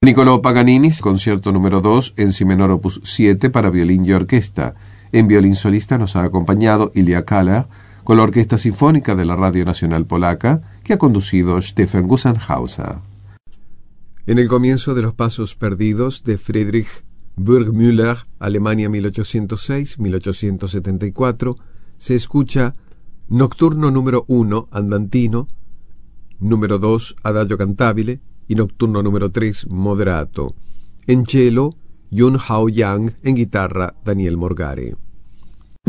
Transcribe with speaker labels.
Speaker 1: Niccolò Paganini, concierto número 2 en si menor opus 7 para violín y orquesta. En violín solista nos ha acompañado Ilya Kahler con la Orquesta Sinfónica de la Radio Nacional Polaca, que ha conducido Stefan Gussenhauser. En el comienzo de Los Pasos Perdidos de Friedrich Burgmüller, Alemania 1806-1874, se escucha Nocturno número 1, andantino, número 2, adagio cantabile, y Nocturno número 3, moderato. En cello, Yun Hao Yang, en guitarra, Daniel Morgare.